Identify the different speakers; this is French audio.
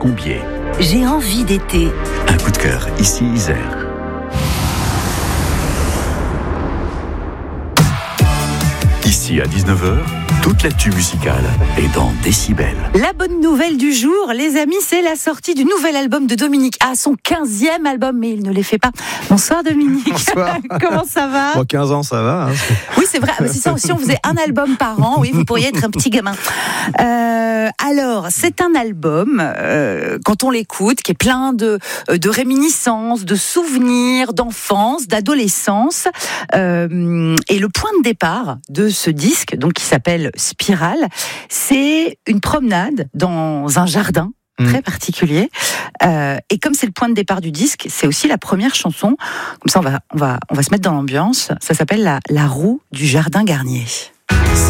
Speaker 1: Combier.
Speaker 2: J'ai envie d'été.
Speaker 1: Un coup de cœur, ici Isère. Ici à 19h, toute l'actu musicale est dans Décibel.
Speaker 2: La bonne nouvelle du jour, les amis, c'est la sortie du nouvel album de Dominique A, son 15e album, mais il ne les fait pas. Bonsoir Dominique.
Speaker 3: Bonsoir.
Speaker 2: Comment ça va ?
Speaker 3: Moi, 15 ans, ça va. Hein.
Speaker 2: Oui, c'est vrai. C'est ça, si on faisait un album par an, oui, vous pourriez être un petit gamin. Alors, c'est un album, quand on l'écoute, qui est plein de réminiscences, de souvenirs, d'enfance, d'adolescence. Et le point de départ de ce disque, donc qui s'appelle Spirale, c'est une promenade dans un jardin très particulier. Et comme c'est le point de départ du disque, c'est aussi la première chanson. Comme ça, on va se mettre dans l'ambiance. Ça s'appelle la roue du jardin Garnier.